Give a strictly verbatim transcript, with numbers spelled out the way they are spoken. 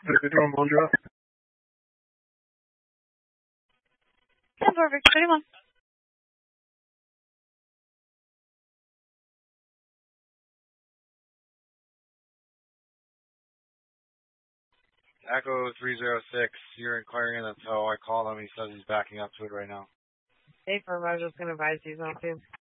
thirty-one, bonjour. ten four, Victor thirty-one. Echo three zero six, you're inquiring, that's how I call him. He says he's backing up to it right now. Hey, firm, I was just going to advise you something.